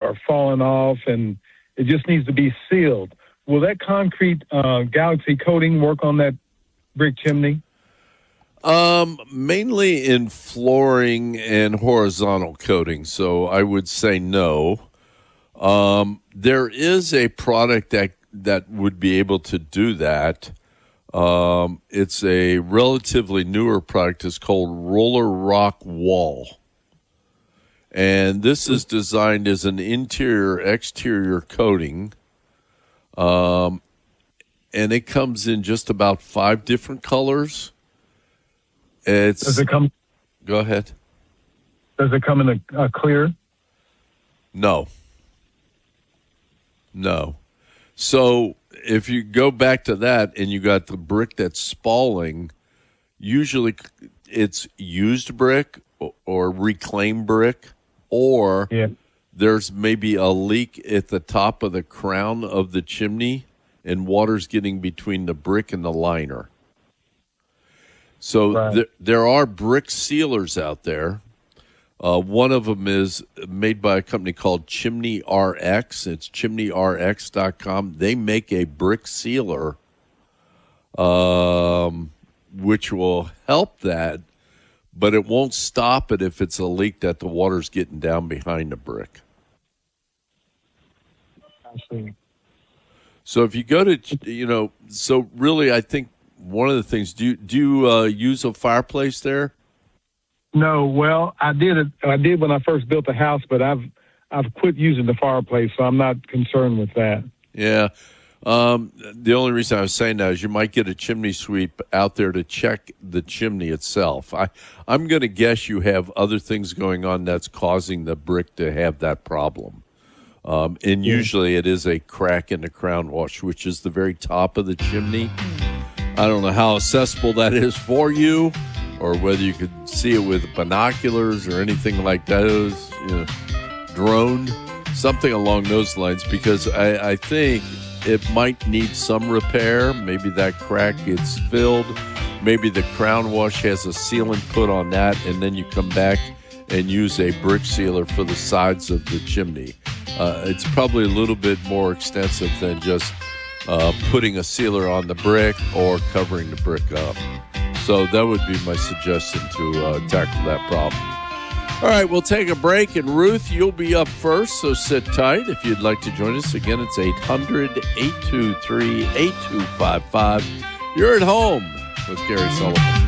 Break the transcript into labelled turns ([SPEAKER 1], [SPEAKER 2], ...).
[SPEAKER 1] are falling off, and it just needs to be sealed. Will that concrete Galaxy coating work on that brick chimney?
[SPEAKER 2] Mainly in flooring and horizontal coating, so I would say no. There is a product that would be able to do that. It's a relatively newer product. It's called Roller Rock Wall. And this is designed as an interior-exterior coating. And it comes in just about 5 different colors.
[SPEAKER 1] Does it come?
[SPEAKER 2] Go ahead.
[SPEAKER 1] Does it come in a clear?
[SPEAKER 2] No. So if you go back to that and you got the brick that's spalling, usually it's used brick or reclaimed brick, or there's maybe a leak at the top of the crown of the chimney and water's getting between the brick and the liner. So there are brick sealers out there. One of them is made by a company called Chimney RX. It's chimneyrx.com. They make a brick sealer, which will help that, but it won't stop it if it's a leak that the water's getting down behind the brick.
[SPEAKER 1] I see.
[SPEAKER 2] So if you go to, so really I think one of the things, do you use a fireplace there?
[SPEAKER 1] No, well, I did when I first built the house, but I've quit using the fireplace, so I'm not concerned with that.
[SPEAKER 2] Yeah. The only reason I was saying that is you might get a chimney sweep out there to check the chimney itself. I'm going to guess you have other things going on that's causing the brick to have that problem. And usually it is a crack in the crown wash, which is the very top of the chimney. I don't know how accessible that is for you, or whether you could see it with binoculars or anything like those, drone, something along those lines, because I think it might need some repair. Maybe that crack gets filled. Maybe the crown wash has a sealant put on that, and then you come back and use a brick sealer for the sides of the chimney. It's probably a little bit more extensive than just putting a sealer on the brick or covering the brick up. So that would be my suggestion to tackle that problem. All right, we'll take a break. And Ruth, you'll be up first, so sit tight. If you'd like to join us, again, it's 800-823-8255. You're at home with Gary Sullivan.